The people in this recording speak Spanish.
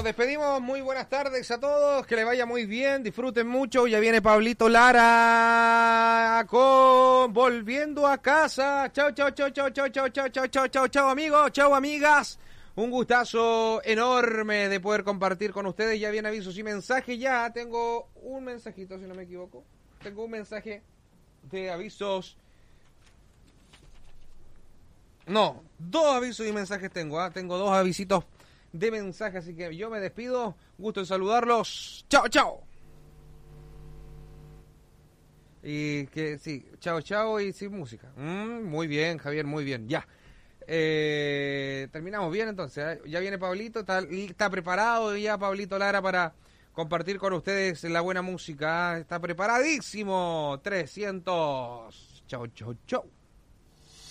nos despedimos. Muy buenas tardes a todos. Que les vaya muy bien. Disfruten mucho. Ya viene Pablito Lara con Volviendo a Casa. Chao, chao, chao, chao, chao, chao, chao, chao, chao, chao, chao, amigos. Chao, amigas. Un gustazo enorme de poder compartir con ustedes. Ya viene avisos y mensajes. Ya tengo un mensajito, si no me equivoco. Tengo un mensaje de avisos. No, 2 avisos y mensajes tengo. Tengo 2 avisitos de mensajes, así que yo me despido. Gusto en saludarlos. Chao, chao. Y que sí, chao, chao y sin música. Muy bien, Javier, muy bien. Ya. Terminamos bien entonces. Ya viene Pablito, está preparado ya Pablito Lara para compartir con ustedes la buena música. Está preparadísimo. 300. Chao, chao, chao.